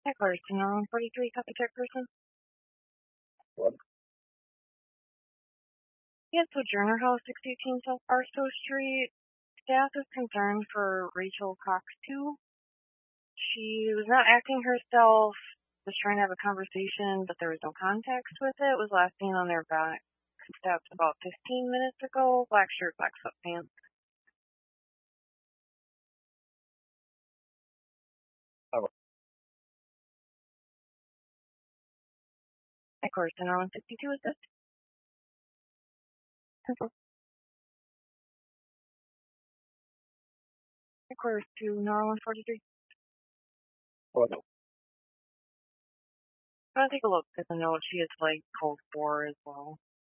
Heckler's to 43, copy check person. What? Yes, Sojourner House, 618 South Barstow Street. Staff is concerned for Rachel Cox 2. She was not acting herself, was trying to have a conversation, but there was no context with it. It was last seen on their back steps about 15 minutes ago. Black shirt, black sweatpants. Heckler's to 62 assist. Heckler's to 43. What? I'm gonna take a look at the note. She is like code 4 as well.